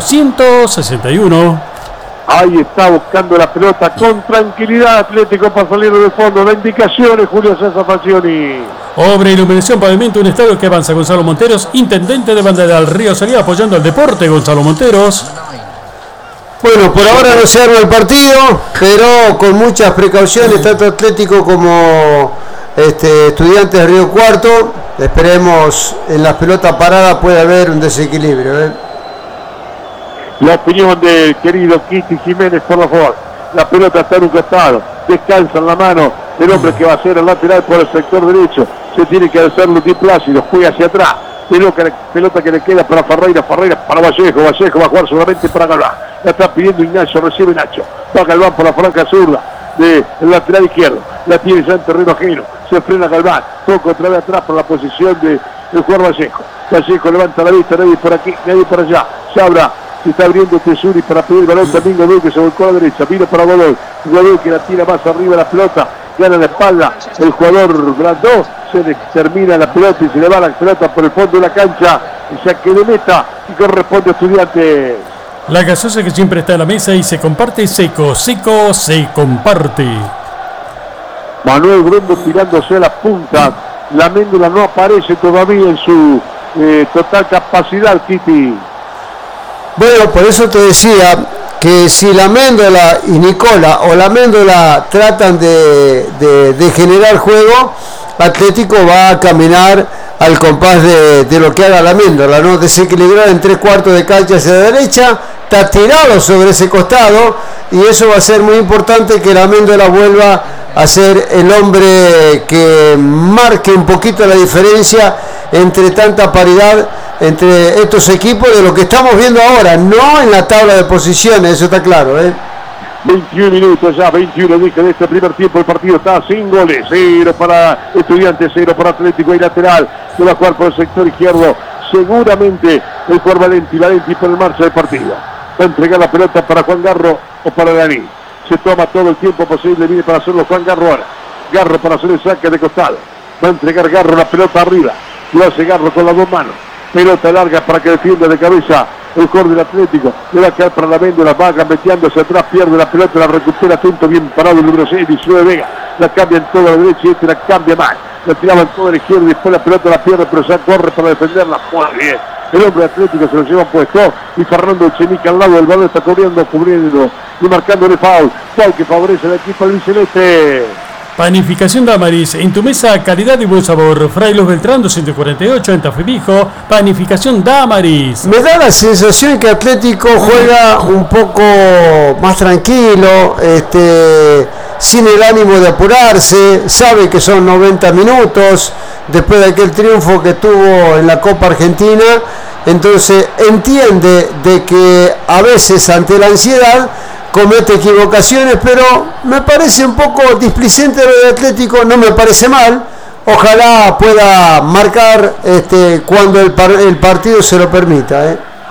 161. Ahí está buscando la pelota con tranquilidad Atlético para salir del fondo. La indicación es Julio César Falcioni. Obra, iluminación, pavimento, un estadio que avanza. Gonzalo Monteros, intendente de Bandera del Río Salía, apoyando al deporte. Gonzalo Monteros. Bueno, por ahora no se arma el partido, pero con muchas precauciones, tanto Atlético como Estudiantes de Río Cuarto. Esperemos en las pelotas paradas puede haber un desequilibrio. La opinión del querido Kitty Jiménez, por favor. La pelota está en un costado, descansa en la mano del hombre que va a ser el lateral por el sector derecho. Se tiene que hacerlo Di Plácido, juega hacia atrás. Pelota que le queda para Ferreira para Vallejo va a jugar solamente para Galván. La está pidiendo Ignacio, recibe Nacho. Va Galván por la franja zurda. del lateral izquierdo. La tiene ya en terreno ajeno. Se frena Galván. Toca otra vez atrás por la posición del jugador Vallejo. Vallejo levanta la vista. Nadie por aquí, nadie por allá. Se abra. Se está abriendo Tesuri para pedir el balón también. Godoy, que se volcó a la derecha. Vino para Godoy. Godoy que la tira más arriba la pelota. Gana la espalda el jugador Brandó. Se le termina la pelota y se le va la pelota por el fondo de la cancha. Y saque de meta y corresponde a Estudiantes. La gaseosa que siempre está en la mesa y se comparte Seco. Seco se comparte. Manuel Brendo tirándose a la punta. La Méndola no aparece todavía en su total capacidad, Titi. Bueno, por eso te decía que si la Méndola y Nicola o la Méndola tratan de generar juego, Atlético va a caminar al compás de lo que haga la Méndola, ¿no? Desequilibrar en 3/4 de cancha hacia la derecha, está tirado sobre ese costado y eso va a ser muy importante, que la Méndola vuelva a ser el hombre que marque un poquito la diferencia entre tanta paridad entre estos equipos de lo que estamos viendo ahora, no en la tabla de posiciones, eso está claro, 21 minutos ya, 21 dije de este primer tiempo. El partido está sin goles, 0 para Estudiantes, 0 para Atlético. Y lateral de la cual por el sector izquierdo seguramente el jugador Valenti por el marcha del partido. Va a entregar la pelota para Juan Garro o para Dani. Se toma todo el tiempo posible, viene para hacerlo Juan Garro ahora. Garro para hacer el saque de costado. Va a entregar Garro la pelota arriba. Lo hace Garro con las dos manos. Pelota larga para que defienda de cabeza el jugador del Atlético. Le va a quedar para la Méndola, va gambeteándose atrás, pierde la pelota, la recupera atento, bien parado el número 6, 19 Vega. La cambia en toda la derecha y este la cambia mal. La tiraba en toda la izquierda y después la pelota la pierde, pero ya corre para defenderla. Muy bien. El hombre Atlético se lo lleva puesto y Fernando Echenique al lado del balón está cubriendo y marcando el foul. Foul que favorece al equipo albiceleste. Panificación Damaris, en tu mesa calidad y buen sabor. Frailos Beltrán 248 en Tafetijo. Panificación Damaris. Me da la sensación que Atlético juega un poco más tranquilo, sin el ánimo de apurarse, sabe que son 90 minutos después de aquel triunfo que tuvo en la Copa Argentina, entonces entiende de que a veces ante la ansiedad comete equivocaciones, pero me parece un poco displicente lo de Atlético, no me parece mal. Ojalá pueda marcar cuando el partido se lo permita.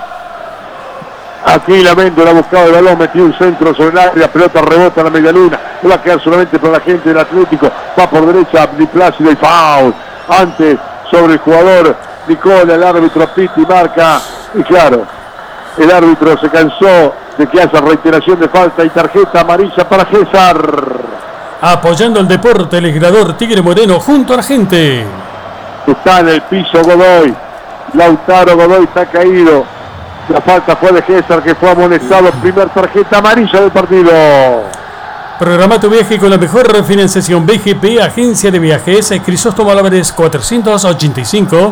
Aquí la Méndola ha buscado el balón, metió un centro sobre el área, la pelota rebota a la media luna, va a quedar solamente para la gente del Atlético, va por derecha Di Plácido y foul. Antes sobre el jugador Nicola, el árbitro Pitti marca, y claro, el árbitro se cansó de que haya reiteración de falta y tarjeta amarilla para César. Apoyando el deporte, el legislador Tigre Moreno junto a la gente. Está en el piso Godoy. Lautaro Godoy está caído. La falta fue de César, que fue amonestado. Primer tarjeta amarilla del partido. Programa tu viaje con la mejor financiación. BGP, Agencia de Viajes, Crisóstomo Álvarez 485.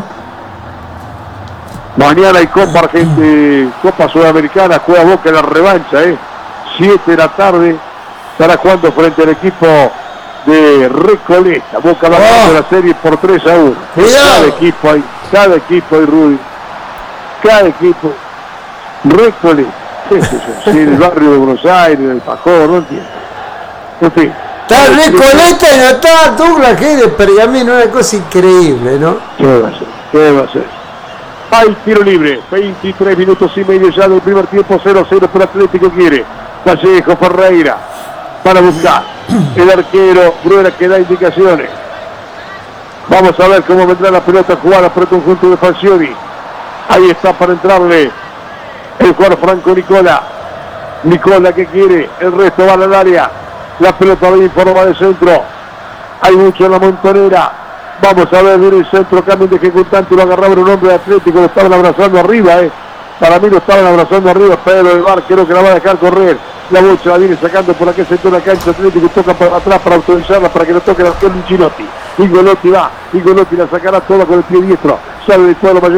Mañana hay Copa Argentina, Copa Sudamericana, juega Boca en la revancha, 7 de la tarde, estará jugando frente al equipo de Recoleta. Boca va a la serie por 3-1. Cada equipo hay, Rudy. Cada equipo. Recoleta. Sí, el barrio de Buenos Aires, el Pajón, no entiendo. En fin. Está Recoleta y no está Douglas, que de Pergamino, una cosa increíble, ¿no? ¿Qué va a hacer? Hay tiro libre, 23 minutos y medio ya del primer tiempo, 0-0 por Atlético quiere. Vallejo Ferreira para buscar el arquero Bruera, que da indicaciones. Vamos a ver cómo vendrá la pelota jugada por el conjunto de Falcioni. Ahí está para entrarle el jugador Franco Nicola. Nicola que quiere, el resto va al área. La pelota va en forma de centro. Hay mucho en la montonera. Vamos a ver, viene el centro, cambio de ejecutante, lo agarraba un hombre de Atlético, lo estaban abrazando arriba, Para mí lo estaban abrazando arriba, Pedro del Bar, creo que la va a dejar correr. La bocha la viene sacando por aquel sector de la cancha, Atlético toca para atrás para autorizarla, para que lo toque el arquero Ginotti. Ingolotti va, Ingolotti la sacará toda con el pie diestro, sale del pueblo mayor,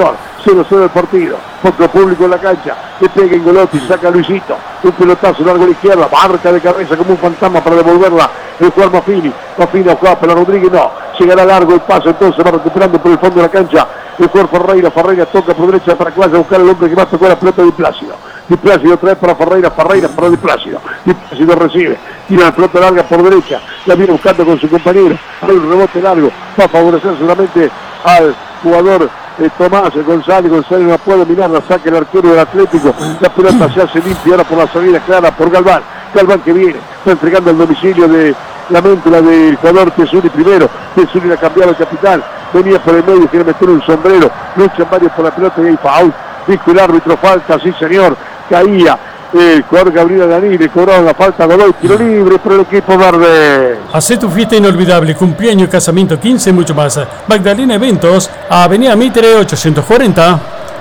0-0 el partido. Poco público en la cancha. Le pega Ingolotti, saca a Luisito. Un pelotazo largo a la izquierda. Marca de cabeza como un fantasma para devolverla. El jugador Maffini. Maffini a jugar para Rodríguez. No. Llegará largo el paso. Entonces va recuperando por el fondo de la cancha. El jugador Ferreira. Ferreira toca por derecha para que vaya a buscar el hombre que más tocó la pelota de Plácido. Di Plácido trae para Ferreira. Ferreira para Di Plácido. Di Plácido recibe. Tira la pelota larga por derecha. La viene buscando con su compañero. Hay un rebote largo. Va a favorecer solamente al jugador Tomás González. González no puede mirar, la saca el arquero del Atlético. La pelota se hace limpia ahora por la salida clara por Galván. Galván que viene, está entregando el domicilio de la méntula del jugador Tesuri primero. Tesuri la cambiaba el capitán. Venía por el medio, quiere meter un sombrero. Luchan varios por la pelota y hay foul. Dijo el árbitro, falta, sí señor. Caía el jugador Gabriel Dani, le cobraron la falta a Godoy, tiro libre por el equipo verde. Hacé tu fiesta inolvidable, cumpleaños, casamiento, 15, mucho más. Magdalena Eventos, Avenida Mitre 840.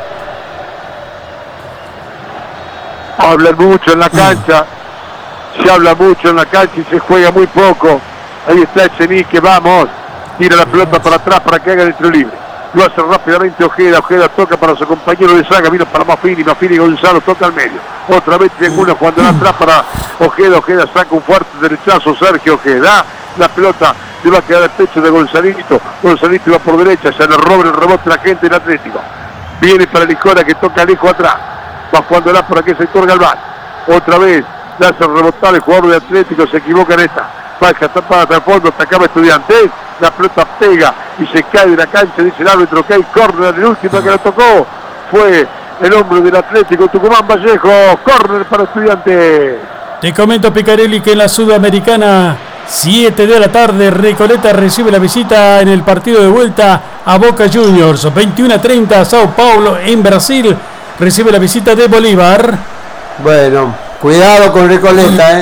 Hablan mucho en la cancha, se habla mucho en la cancha y se juega muy poco. Ahí está Echenique, vamos, tira la pelota para atrás para que haga el tiro libre. Lo hace rápidamente Ojeda, Ojeda toca para su compañero de saga, vino para Maffini, Maffini Gonzalo toca al medio. Otra vez Triángulo cuando la atrás para Ojeda, Ojeda saca un fuerte derechazo, Sergio Ojeda. La pelota le va a quedar al pecho de Gonzalito, Gonzalito va por derecha, se le roba el rebote la gente del Atlético. Viene para Licora que toca lejos atrás, va jugándola por aquel sector Galván. Otra vez, le hace rebotar el jugador de Atlético, se equivoca en esta. Baja tapada hasta el fondo, atacaba Estudiantes, la pelota pega y se cae de la cancha, dice el árbitro que hay córner, el último que la tocó fue el hombre del Atlético Tucumán, Vallejo, córner para Estudiantes. Te comento, Picarelli, que en la Sudamericana, 7 de la tarde, Recoleta recibe la visita en el partido de vuelta a Boca Juniors. 21:30, Sao Paulo en Brasil recibe la visita de Bolívar. Bueno, cuidado con Recoleta,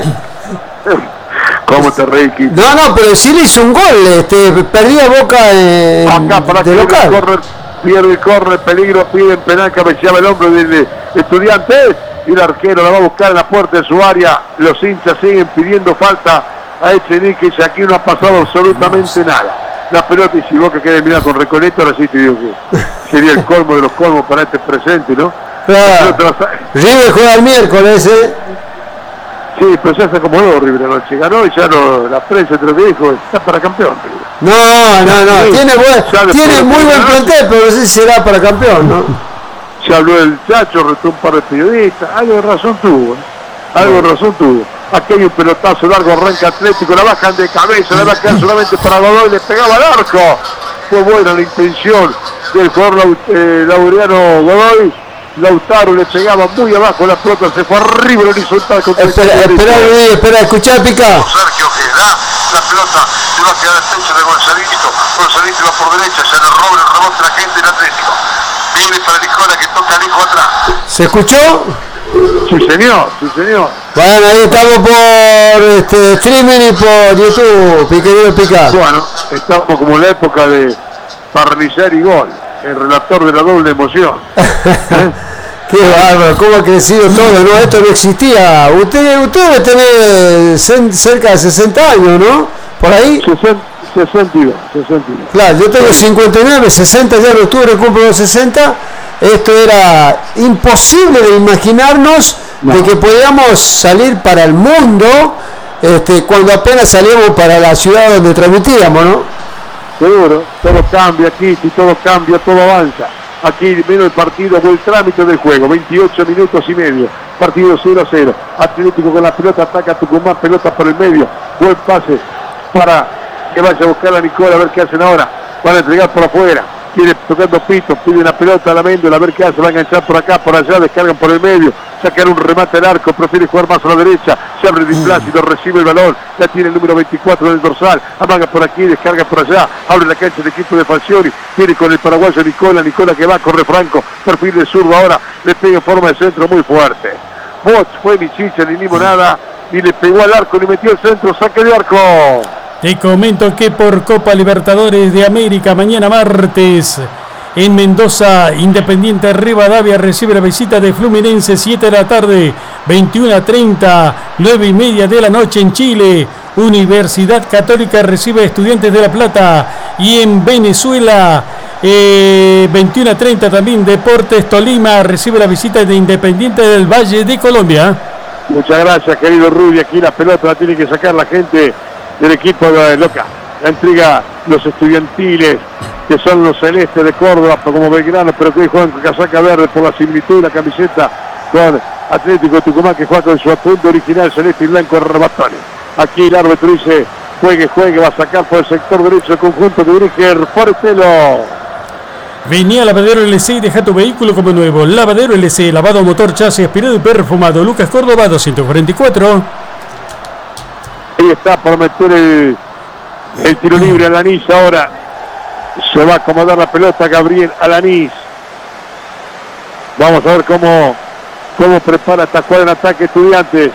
¿Cómo te reí? No, pero sí le hizo un gol, perdía Boca acá para de local. Pierde el córner, peligro, pide en penal, cabeceaba el hombro del Estudiantes y el arquero la va a buscar en la puerta de su área. Los hinchas siguen pidiendo falta a Echenique y aquí no ha pasado absolutamente nada. La pelota, y si Boca quiere mirar con Recoleta, ahora sí te digo que sería el colmo de los colmos para este presente, ¿no? River juega el miércoles, Sí, pero ya se acomodó River anoche, ganó y ya la prensa te lo dijo, está para campeón. No, tiene muy buen plantel, pero no sé si será para campeón, ¿no? Se habló del Chacho, retó un par de periodistas, algo de razón tuvo, Aquí hay un pelotazo largo, arranca Atlético, la bajan de cabeza, la va a quedar solamente para Godoy, le pegaba al arco. Fue buena la intención del jugador Laureano Godoy. Lautaro le pegaba muy abajo la pelota, se fue arriba el horizontal. Espera, escuchá, Pica. Sergio Ojeda, la pelota le va a quedar al pecho de Gonzalito. Gonzalito va por derecha, se le roba el rebote a la gente del Atlético. Viene para Licona que toca lejos atrás. ¿Se escuchó? Sí, señor. Bueno, ahí estamos por streaming y por YouTube, querido Pica. Bueno, estamos como en la época de paralizar y gol. El relator de la doble emoción. Qué bárbaro, cómo ha crecido todo, ¿no? Esto no existía. Usted debe tener cerca de 60 años, ¿no? Por ahí. 62. Claro, yo tengo 59, 60 ya en octubre cumplo los 60. Esto era imposible de imaginarnos de que podíamos salir para el mundo cuando apenas salíamos para la ciudad donde transmitíamos, ¿no? Seguro, todo cambia aquí, si todo cambia, todo avanza. Aquí menos el partido o el trámite del juego, 28 minutos y medio, partido 0-0. Atlético con la pelota, ataca Tucumán, pelota por el medio, buen pase para que vaya a buscar a Nicola, a ver qué hacen ahora. Van a entregar por afuera, viene tocando Pito, pide una pelota a la Méndola, a ver qué hace, va a enganchar por acá, por allá, descargan por el medio, sacan un remate al arco, prefiere jugar más a la derecha, se abre Di Plácido, recibe el balón, ya tiene el número 24 en el dorsal, amaga por aquí, descarga por allá, abre la cancha del equipo de Falcioni, viene con el paraguayo Nicola que va, corre Franco, perfil de zurdo ahora, le pega en forma de centro muy fuerte. Bots fue ni chicha ni limonada, ni le pegó al arco, ni metió el centro, saque de arco. Te comento que por Copa Libertadores de América, mañana martes, en Mendoza, Independiente Rivadavia recibe la visita de Fluminense, 7 de la tarde, 21:30, 9:30 de la noche en Chile. Universidad Católica recibe a Estudiantes de La Plata. Y en Venezuela, 21:30 también Deportes Tolima recibe la visita de Independiente del Valle de Colombia. Muchas gracias, querido Rubio. Aquí la pelota la tiene que sacar la gente del equipo de Loca. La entrega los estudiantiles, que son los celestes de Córdoba, como Belgrano, pero que hoy juegan con casaca verde por la similitud de la camiseta con Atlético Tucumán, que juega con su atuendo original celeste y blanco de rebatones. Aquí el árbitro dice: juegue, va a sacar por el sector derecho el conjunto que dirige Fortelo. Venía Lavadero LC, deja tu vehículo como nuevo. Lavadero LC, lavado motor, chasis, aspirado y perfumado. Lucas Córdoba, 244. Ahí está por meter el tiro libre. Alanís ahora se va a acomodar la pelota Gabriel Alanís. Vamos a ver cómo prepara esta jugada en ataque Estudiantes.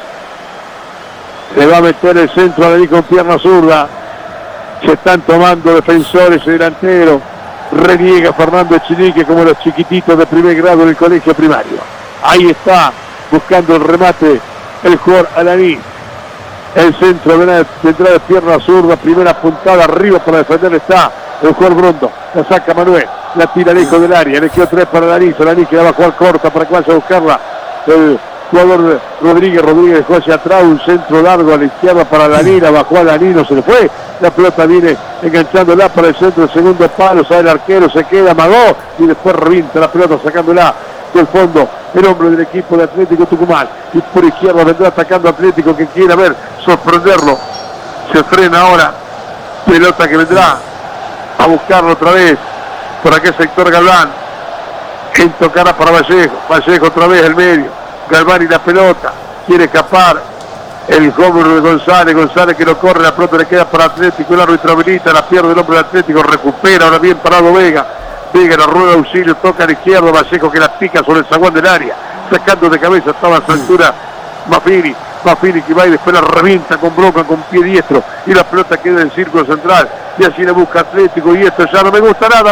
Se va a meter el centro Alanís con pierna zurda. Se están tomando defensores y delanteros. Reniega Fernando Echenique como los chiquititos de primer grado en el colegio primario. Ahí está buscando el remate el jugador Alanís. El centro vendrá de pierna zurda, primera puntada arriba para defender está el jugador Brondo. La saca Manuel, la tira lejos del área, le quedó 3 para Alanís que la va a jugar corta para que vaya a buscarla el jugador Rodríguez dejó hacia atrás, un centro largo a la izquierda para Alanís, la bajó Alanís, no se le fue, la pelota viene enganchándola para el centro del segundo palo, sale el arquero, se queda, amagó y después revienta la pelota sacándola del fondo el hombre del equipo de Atlético Tucumán, y por izquierda vendrá atacando Atlético, que quiere ver sorprenderlo, se frena ahora, pelota que vendrá a buscarlo otra vez por aquel sector Galván, quien tocará para Vallejo otra vez el medio, Galván y la pelota, quiere escapar el joven de González que no corre, la pelota le queda para Atlético, el árbitro habilita, la pierde el hombre de Atlético, recupera, ahora bien parado Vega la rueda de auxilio, toca a la izquierda, Vallejo que la pica sobre el zaguán del área, sacando de cabeza, estaba a su altura Maffini que va y después la revienta con bronca, con pie diestro, y la pelota queda en el círculo central, y así la busca Atlético, y esto ya no me gusta nada,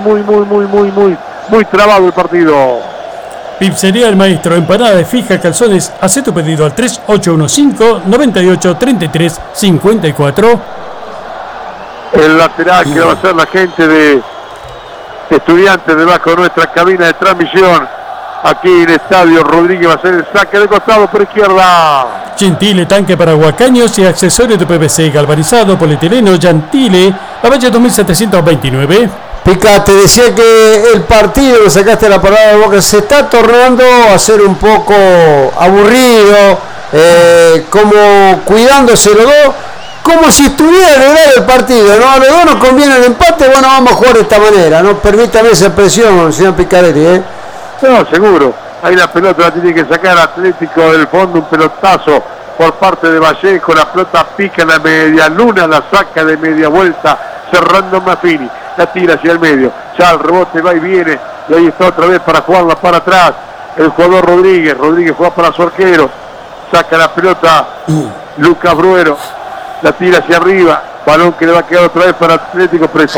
muy trabado el partido. Pizzería El Maestro, empanada de fija, calzones, haz tu pedido al 3815-9833-54. El lateral que va a ser la gente de Estudiantes debajo de nuestra cabina de transmisión. Aquí en el estadio Rodríguez va a ser el saque de costado por izquierda. Gentile, tanque para huacaños y accesorios de PVC, galvanizado, polietileno, Gentile, la Valle 2729. Pica, te decía que el partido, que sacaste la palabra de boca, se está tornando a ser un poco aburrido, como cuidándose los dos, como si estuviera en el partido, ¿no? A los dos nos conviene el empate, bueno, vamos a jugar de esta manera, ¿no? Permítame esa expresión, señor Picaretti, ¿eh? No, seguro. Ahí la pelota la tiene que sacar Atlético del fondo, un pelotazo por parte de Vallejo, la pelota pica en la media luna, la saca de media vuelta, cerrando Maffini, la tira hacia el medio, ya el rebote va y viene, y ahí está otra vez para jugarla para atrás, el jugador Rodríguez juega para su arquero, saca la pelota Lucas Bruero, la tira hacia arriba, balón que le va a quedar otra vez para Atlético, pero